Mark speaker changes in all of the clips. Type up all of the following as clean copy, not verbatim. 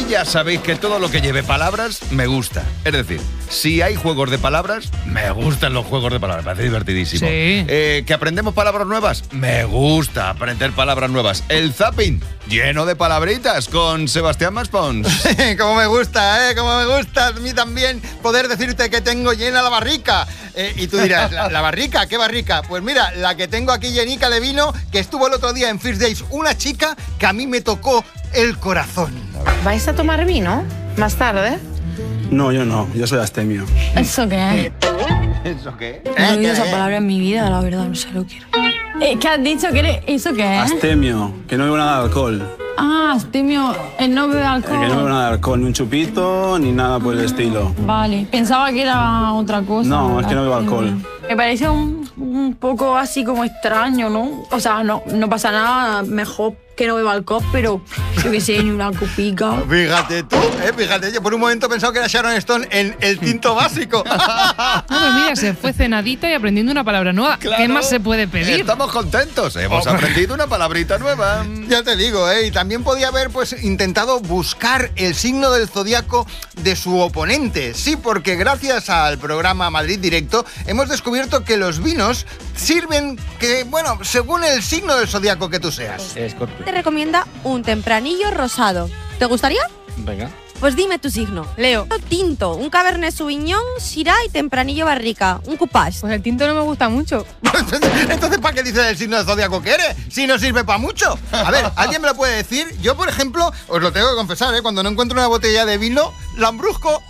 Speaker 1: ya sabéis que todo lo que lleve palabras me gusta. Es decir, si hay juegos de palabras, me gustan los juegos de palabras, me parece divertidísimo.
Speaker 2: Sí.
Speaker 1: Que aprendemos palabras nuevas, me gusta aprender palabras nuevas. El zapping, lleno de palabritas, con Sebastián Maspons.
Speaker 3: Como me gusta, como me gusta a mí también poder decirte que tengo llena la barrica. Y tú dirás, ¿la barrica? ¿Qué barrica? Pues mira, la que tengo aquí llenica de vino, que estuvo el otro día en First Days, una chica que a mí me tocó el corazón.
Speaker 4: ¿Vais a tomar vino más tarde?
Speaker 5: No, yo soy astemio.
Speaker 6: ¿Eso qué es?
Speaker 1: ¿Eso qué?
Speaker 6: No he oído esa palabra en mi vida, la verdad, no sé lo que quiero. ¿Qué has dicho? ¿Eso qué es?
Speaker 5: Astemio, que no bebo nada de alcohol.
Speaker 6: Ah, astemio, el no bebe alcohol.
Speaker 5: Que no bebo nada de alcohol, ni un chupito, ni nada por el estilo.
Speaker 6: Vale, pensaba que era otra cosa.
Speaker 5: No, es que no bebo alcohol.
Speaker 6: Me parece un poco así como extraño, ¿no? O sea, no pasa nada, mejor que no beba alcohol, pero yo qué sé, ni una copica.
Speaker 3: Fíjate tú, fíjate, yo por un momento he pensado que era Sharon Stone en El Tinto Básico.
Speaker 2: No, pues mira, se fue cenadita y aprendiendo una palabra nueva.
Speaker 1: Claro.
Speaker 2: ¿Qué más se puede pedir?
Speaker 1: Estamos contentos, hemos aprendido una palabrita nueva.
Speaker 3: Ya te digo, y también podía haber pues intentado buscar el signo del zodiaco de su oponente. Sí, porque gracias al programa Madrid Directo hemos descubierto que los vinos sirven que, bueno, según el signo del zodiaco que tú seas.
Speaker 7: Te recomienda un tempranillo rosado. ¿Te gustaría?
Speaker 5: Venga.
Speaker 7: Pues dime tu signo. Leo. Tinto, un Cabernet Sauvignon, Syrah y tempranillo barrica. Un cupage.
Speaker 8: Pues el tinto no me gusta mucho.
Speaker 3: Entonces, ¿para qué dices el signo del zodiaco que eres? Si no sirve para mucho. A ver, ¿alguien me lo puede decir? Yo, por ejemplo, os lo tengo que confesar, cuando no encuentro una botella de vino, la embrusco.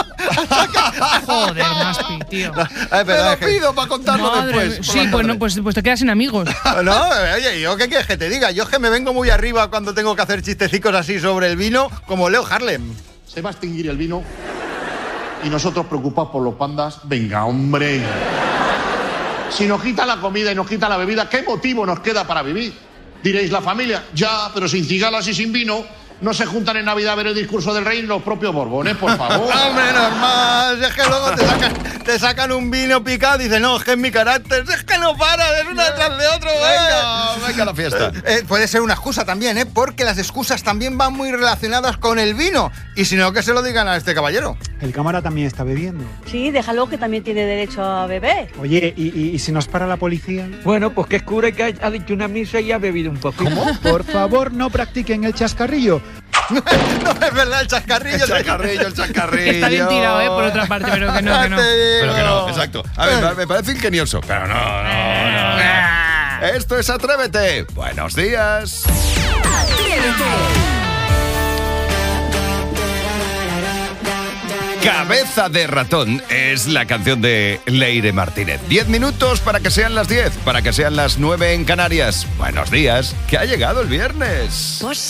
Speaker 2: Joder, Maspi, tío.
Speaker 3: Me
Speaker 1: lo pido para contarlo después.
Speaker 2: Sí, pues te quedas sin amigos.
Speaker 3: No, oye, ¿yo qué quieres que te diga? Yo es que me vengo muy arriba cuando tengo que hacer chistecicos así sobre el vino, como Leo Harlem.
Speaker 9: Se va a extinguir el vino y nosotros preocupados por los pandas. Venga, hombre. Si nos quita la comida y nos quita la bebida, ¿qué motivo nos queda para vivir? Diréis, la familia. Ya, pero sin cigalas y sin vino no se juntan en Navidad a ver el discurso del rey los propios borbones, por favor.
Speaker 3: Hombre, normal. Es que luego te sacan un vino picado y dicen, no, es que es mi carácter. Es que no para, es una detrás de otro.
Speaker 1: Venga a la fiesta.
Speaker 3: Puede ser una excusa también, porque las excusas también van muy relacionadas con el vino. Y si no, que se lo digan a este caballero.
Speaker 10: El cámara también está bebiendo.
Speaker 11: Sí, déjalo, que también tiene derecho a beber.
Speaker 10: Oye, ¿y si nos para la policía?
Speaker 12: Bueno, pues que es cura que ha dicho una misa y ha bebido un poco.
Speaker 10: ¿Cómo? Por favor, no practiquen el chascarrillo.
Speaker 3: No es verdad, el chascarrillo.
Speaker 1: El chascarrillo.
Speaker 2: Está bien tirado, por otra parte, pero que no.
Speaker 1: Pero que no, exacto. A ver, me parece ingenioso, pero no. Esto es Atrévete. Buenos días. Cabeza de ratón es la canción de Leire Martínez. 10 minutos para que sean las 10, para que sean las 9 en Canarias. Buenos días, que ha llegado el viernes.